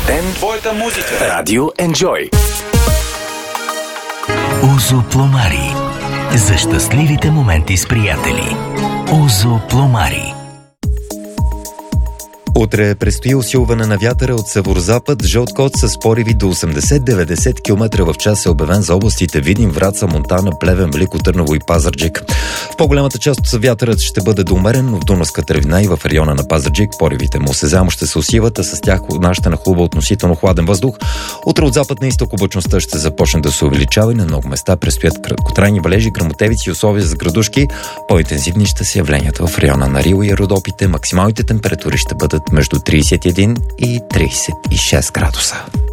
ден, твоята музика. Радио Enjoy. Озо Пломари. За щастливите моменти с приятели. Озо Пломари. Утре предстои усилване на вятъра от северозапад. Жълт код с пориви до 80-90 км в час е обявен за областите Видин, Враца, Монтана, Плевен, Велико Търново и Пазарджик. В по-голямата част от вятърът ще бъде доумерен, но в Дунавската равнина и в района на Пазарджик поривите му осезаемо ще се усилват, а с тях ще нахлува относително хладен въздух. Утре от запад на изток облачността ще започне да се увеличава и на много места предстоят краткотрайни валежи, гръмотевици и условия за градушки. По-интензивни ще са явленията в района на Рил и Родопите. Максималните температури ще бъдат между 31 и 36 градуса.